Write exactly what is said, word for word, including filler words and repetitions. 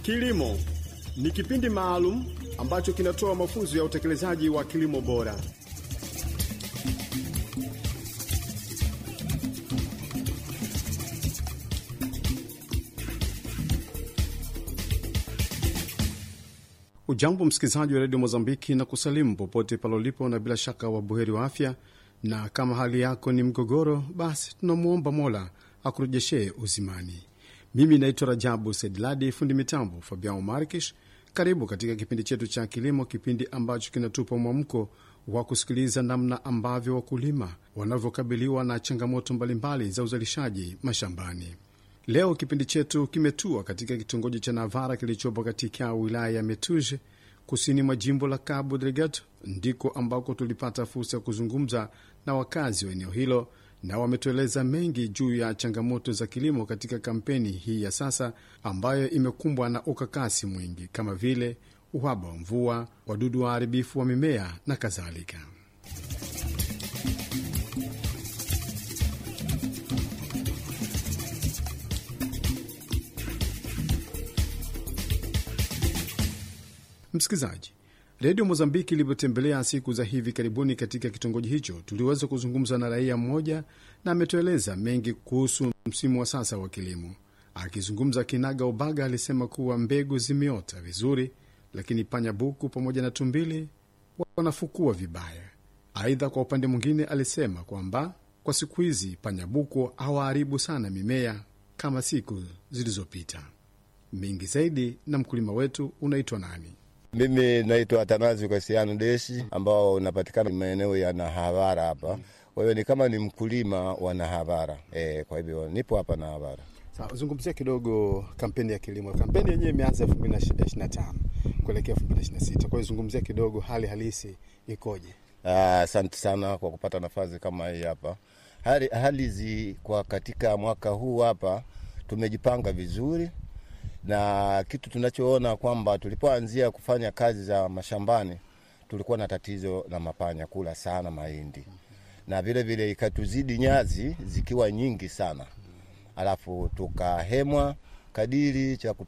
Kilimo ni kipindi maalum ambacho kinatoa mafunzo ya utekelezaji wa kilimo bora. Ujambo msikilizaji wa Radio Mozambiki na kusalimu popote palolipo, na bila shaka wa buheri wa afya. Na kama hali yako ni mgogoro, basi tunamuomba Mola akurejeshe uzimani. Mimi naitwa Rajabu Sedladi, fundi mitambo Fabian Markish. Karibu katika kipindi chetu cha kilimo, kipindi ambacho kinatupa mwamko wa kusikiliza namna ambavyo wakulima wanavyokabiliwa na changamoto mbalimbali za uzalishaji mashambani. Leo kipindi chetu kimetua katika kitongoji cha Navara kilichopo katika wilaya ya Metuje, kusini mwa jimbo la Cabo Delgado, ndiko ambako tulipata fursa ya kuzungumza na wakazi wa eneo hilo, na wametueleza mengi juu ya changamoto za kilimo katika kampeni hii ya sasa ambayo imekumbwa na ukakasi mwingi kama vile uhaba wa mvua, wadudu waharibifu wa mimea na kadhalika. Msikizaji, Radio Mozambiki ilipotembelea siku za hivi karibuni katika kitongoji hicho, tuliweza kuzungumza na raia mmoja na ametueleza mengi kuhusu msimu wa sasa wa kilimo. Akizungumza kinaga ubaga, alisema kuwa mbegu zimeota vizuri, lakini panya buku pamoja na tumbili wanafukua vibaya. Aidha, kwa upande mwingine alisema kwamba kwa siku hizi panya buku hawaharibu sana mimea kama siku zilizopita. Mengi zaidi na mkulima wetu. Unaitwa nani? Mimi naitwa Atanazi Kasiano Deshi, ambao unapatikana maeneo ya Nahavara hapa. Kwa hiyo ni kama ni mkulima wa Nahavara. Eh, kwa hivyo nipo hapa Nahavara. Sawa, zungumzia kidogo kampeni ya kilimo. Kampeni yenyewe imeanza elfu mbili ishirini na tano kuelekea elfu mbili ishirini na sita. Kwa hiyo zungumzia kidogo hali halisi ikoje? Ah, asante sana kwa kupata nafasi kama hii hapa. Hali hali zi kwa katika mwaka huu hapa tumejipanga vizuri. Na kitu tunachoona kwamba tulipoanzia kufanya kazi za mashambani tulikuwa na tatizo la mapanya kula sana mahindi. Na vile vile ikatuzidi nyazi zikiwa nyingi sana. Alafu tukahemwa kadiri cha